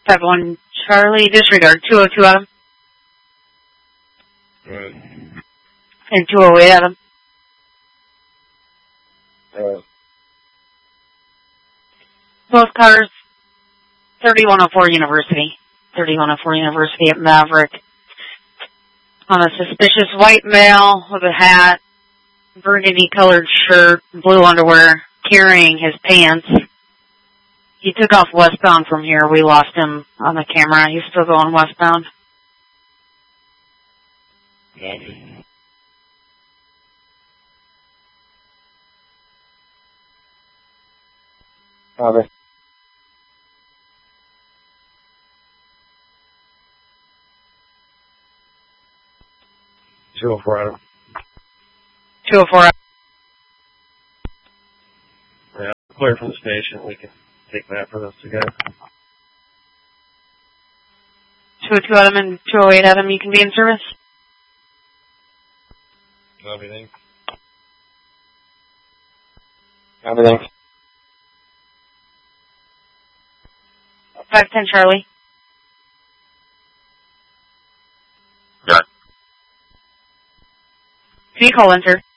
51 Charlie, disregard. 202 Adam. Right. And 208 Adam. Right. Both cars, 3104 University. 3104 University at Maverick. On a suspicious white male with a hat, burgundy-colored shirt, blue underwear, carrying his pants. He took off westbound from here. We lost him on the camera. He's still going westbound. Copy. Copy. Two for Adam. 204 Adam. Yeah, clear from the station. We can take that for those to go. 202 Adam and 208 Adam, you can be in service. Copy, thanks. Copy, thanks. 510 Charlie. Got it. Vehicle enter.